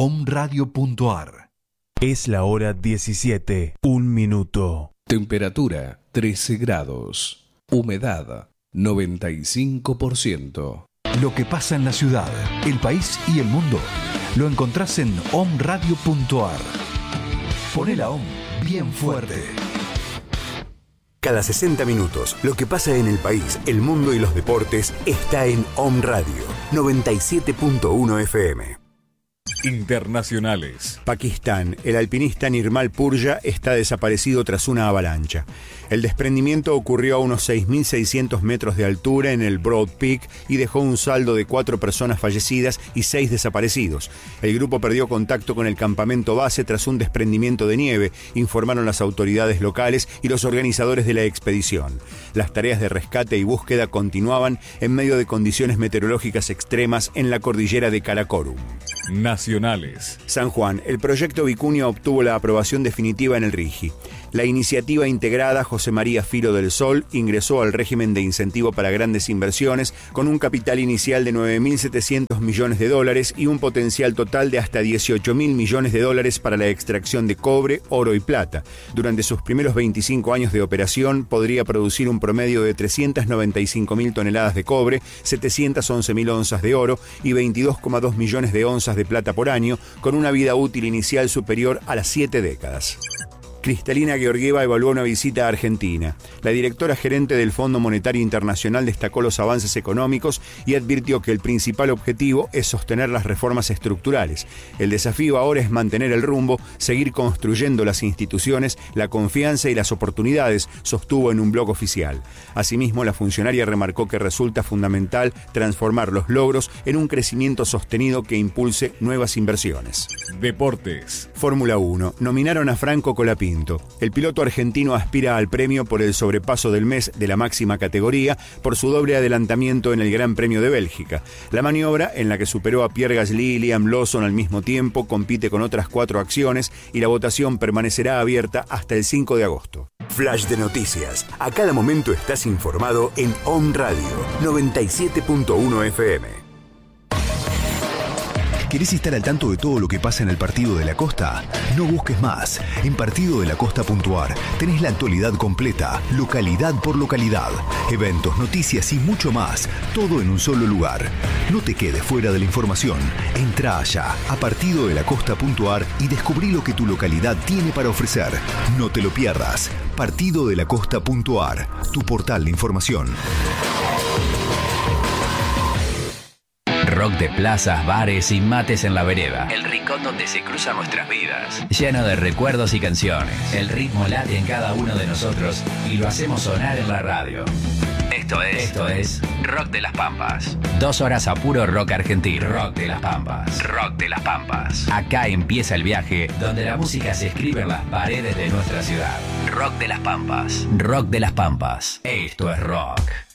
omradio.ar. Es la hora 17, 1 minuto. Temperatura 13 grados. Humedad 95%. Lo que pasa en la ciudad, el país y el mundo lo encontrás en omradio.ar. Poné la OM bien fuerte. Cada 60 minutos, lo que pasa en el país, el mundo y los deportes está en Om Radio 97.1 FM. Internacionales. Pakistán. El alpinista Nirmal Purja está desaparecido tras una avalancha. El desprendimiento ocurrió a unos 6.600 metros de altura en el Broad Peak y dejó un saldo de 4 personas fallecidas y 6 desaparecidos. El grupo perdió contacto con el campamento base tras un desprendimiento de nieve, informaron las autoridades locales y los organizadores de la expedición. Las tareas de rescate y búsqueda continuaban en medio de condiciones meteorológicas extremas en la cordillera de Karakorum. Nacionales. San Juan. El proyecto Vicuña obtuvo la aprobación definitiva en el RIGI. La iniciativa integrada José María Filo del Sol ingresó al régimen de incentivo para grandes inversiones con un capital inicial de $9.700 millones y un potencial total de hasta $18.000 millones para la extracción de cobre, oro y plata. Durante sus primeros 25 años de operación podría producir un promedio de 395.000 toneladas de cobre, 711.000 onzas de oro y 22,2 millones de onzas de plata por año, con una vida útil inicial superior a las 7 décadas. Cristalina Georgieva evaluó una visita a Argentina. La directora gerente del Fondo Monetario Internacional destacó los avances económicos y advirtió que el principal objetivo es sostener las reformas estructurales. El desafío ahora es mantener el rumbo, seguir construyendo las instituciones, la confianza y las oportunidades, sostuvo en un blog oficial. Asimismo, la funcionaria remarcó que resulta fundamental transformar los logros en un crecimiento sostenido que impulse nuevas inversiones. Deportes. Fórmula 1. Nominaron a Franco Colapinto. El piloto argentino aspira al premio por el sobrepaso del mes de la máxima categoría por su doble adelantamiento en el Gran Premio de Bélgica. La maniobra, en la que superó a Pierre Gasly y Liam Lawson al mismo tiempo, compite con otras 4 acciones y la votación permanecerá abierta hasta el 5 de agosto. Flash de noticias. A cada momento estás informado en Om Radio 97.1 FM. ¿Querés estar al tanto de todo lo que pasa en el Partido de la Costa? No busques más. En partidodelacosta.ar tenés la actualidad completa, localidad por localidad, eventos, noticias y mucho más, todo en un solo lugar. No te quedes fuera de la información. Entrá allá a partidodelacosta.ar y descubrí lo que tu localidad tiene para ofrecer. No te lo pierdas. Partidodelacosta.ar, tu portal de información. Rock de plazas, bares y mates en la vereda. El rincón donde se cruzan nuestras vidas. Lleno de recuerdos y canciones. El ritmo late en cada uno de nosotros y lo hacemos sonar en la radio. Esto es Rock de las Pampas. 2 horas a puro rock argentino. Rock de las Pampas. Rock de las Pampas. Acá empieza el viaje donde la música se escribe en las paredes de nuestra ciudad. Rock de las Pampas. Rock de las Pampas. Esto es rock.